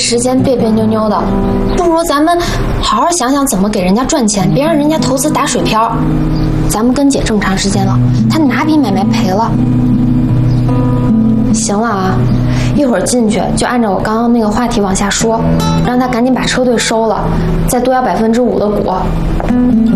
时间别别扭扭的，不如咱们好好想想怎么给人家赚钱，别让人家投资打水漂。咱们跟姐这么长时间了，她哪比买卖赔了？行了啊，一会儿进去就按照我刚刚那个话题往下说，让他赶紧把车队收了，再多要5%的股。